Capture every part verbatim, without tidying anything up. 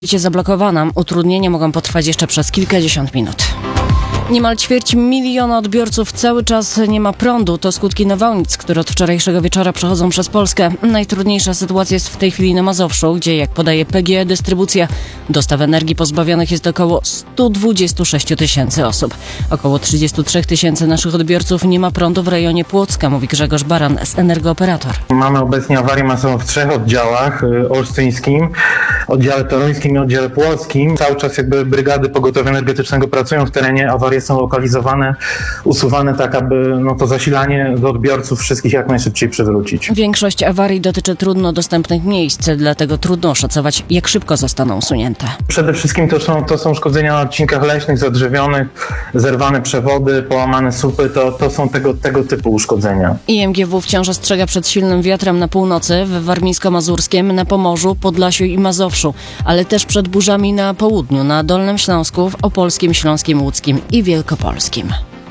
zablokowana. Utrudnienia mogą potrwać jeszcze przez kilkadziesiąt minut. Niemal ćwierć miliona odbiorców cały czas nie ma prądu. To skutki nawałnic, które od wczorajszego wieczora przechodzą przez Polskę. Najtrudniejsza sytuacja jest w tej chwili na Mazowszu, gdzie, jak podaje P G E Dystrybucja, dostaw energii pozbawionych jest około sto dwadzieścia sześć tysięcy osób. Około trzydzieści trzy tysięcy naszych odbiorców nie ma prądu w rejonie Płocka, mówi Grzegorz Baran z Energooperator. Mamy obecnie awarię masową w trzech oddziałach: olsztyńskim, oddziale toruńskim i oddziale płockim. Cały czas jakby brygady pogotowia energetycznego pracują w terenie. Awarie są lokalizowane, usuwane tak, aby no, to zasilanie do odbiorców wszystkich jak najszybciej przywrócić. Większość awarii dotyczy trudno dostępnych miejsc, dlatego trudno oszacować, jak szybko zostaną usunięte. Przede wszystkim to są, to są uszkodzenia na odcinkach leśnych, zadrzewionych, zerwane przewody, połamane słupy, to, to są tego, tego typu uszkodzenia. I M G W wciąż ostrzega przed silnym wiatrem na północy, w Warmińsko-Mazurskiem, na Pomorzu, Podlasiu i Mazowszu, ale też przed burzami na południu, na Dolnym Śląsku, w Opolskim, Śląskim, Łódzkim i Wielkopolskim.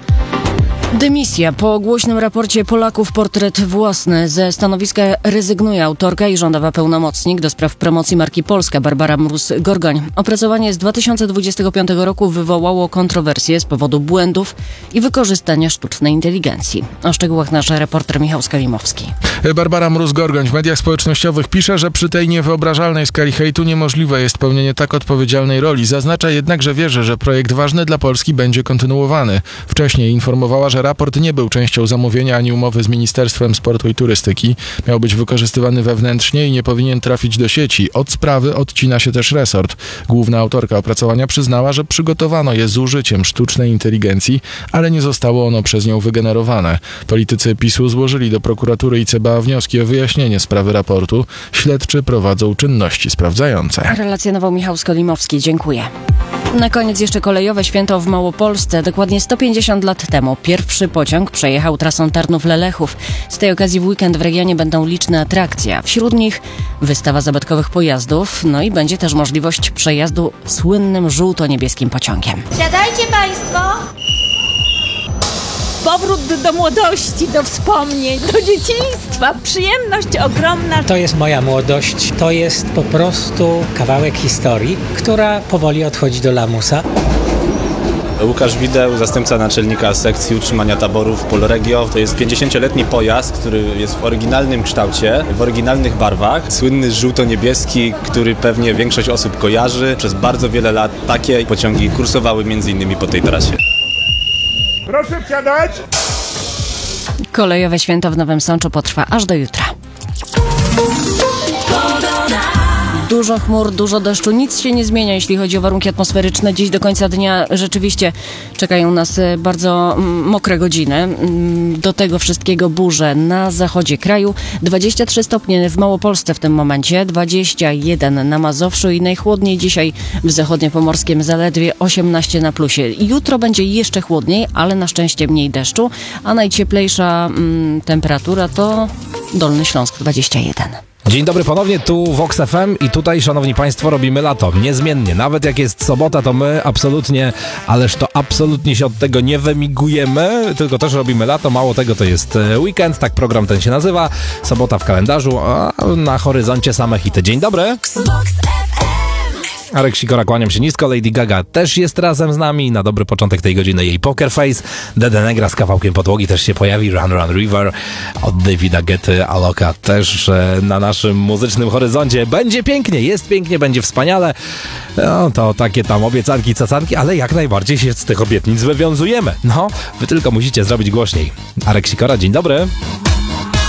Dymisja. Po głośnym raporcie Polaków portret własny. Ze stanowiska rezygnuje autorka i rządowa pełnomocnik do spraw promocji marki Polska Barbara Mróz-Gorgoń. Opracowanie z dwa tysiące dwudziestego piątego roku wywołało kontrowersje z powodu błędów i wykorzystania sztucznej inteligencji. O szczegółach nasz reporter Michał Skalimowski. Barbara Mróz-Gorgoń w mediach społecznościowych pisze, że przy tej niewyobrażalnej skali hejtu niemożliwe jest pełnienie tak odpowiedzialnej roli. Zaznacza jednak, że wierzy, że projekt ważny dla Polski będzie kontynuowany. Wcześniej informowała, że raport nie był częścią zamówienia ani umowy z Ministerstwem Sportu i Turystyki. Miał być wykorzystywany wewnętrznie i nie powinien trafić do sieci. Od sprawy odcina się też resort. Główna autorka opracowania przyznała, że przygotowano je z użyciem sztucznej inteligencji, ale nie zostało ono przez nią wygenerowane. Politycy PiSu złożyli do prokuratury i C B A wnioski o wyjaśnienie sprawy raportu. Śledczy prowadzą czynności sprawdzające. Relacjonował Michał Skalimowski. Dziękuję. Na koniec jeszcze kolejowe święto w Małopolsce. Dokładnie sto pięćdziesiąt lat temu pierwszy pociąg przejechał trasą Tarnów-Lelechów. Z tej okazji w weekend w regionie będą liczne atrakcje. Wśród nich wystawa zabytkowych pojazdów, no i będzie też możliwość przejazdu słynnym żółto-niebieskim pociągiem. Siadajcie Państwo! Powrót do młodości, do wspomnień, do dzieciństwa, przyjemność ogromna. To jest moja młodość, to jest po prostu kawałek historii, która powoli odchodzi do lamusa. Łukasz Wideł, zastępca naczelnika sekcji utrzymania taborów Polregio. To jest pięćdziesięcioletni pojazd, który jest w oryginalnym kształcie, w oryginalnych barwach. Słynny żółto-niebieski, który pewnie większość osób kojarzy. Przez bardzo wiele lat takie pociągi kursowały między innymi po tej trasie. Proszę wsiadać! Kolejowe święto w Nowym Sączu potrwa aż do jutra. Dużo chmur, dużo deszczu, nic się nie zmienia, jeśli chodzi o warunki atmosferyczne. Dziś do końca dnia rzeczywiście czekają nas bardzo mokre godziny. Do tego wszystkiego burze na zachodzie kraju. dwadzieścia trzy stopnie w Małopolsce w tym momencie, dwadzieścia jeden na Mazowszu i najchłodniej dzisiaj w zachodniopomorskim zaledwie osiemnaście na plusie. Jutro będzie jeszcze chłodniej, ale na szczęście mniej deszczu, a najcieplejsza mm, temperatura to Dolny Śląsk dwadzieścia jeden. Dzień dobry ponownie, tu Vox F M i tutaj, szanowni państwo, robimy lato. Niezmiennie. Nawet jak jest sobota, to my absolutnie, ależ to absolutnie się od tego nie wymigujemy, tylko też robimy lato. Mało tego, to jest weekend, tak program ten się nazywa. Sobota w kalendarzu, a na horyzoncie same hity. Dzień dobry. Arek Sikora, kłaniam się nisko. Lady Gaga też jest razem z nami. Na dobry początek tej godziny jej Poker Face. Dede Negra z kawałkiem podłogi też się pojawi. Run Run River od Davida Guetty, Aloka też e, na naszym muzycznym horyzoncie. Będzie pięknie, jest pięknie, będzie wspaniale. No to takie tam obiecanki, cacanki, ale jak najbardziej się z tych obietnic wywiązujemy. No, wy tylko musicie zrobić głośniej. Arek Sikora, dzień dobry.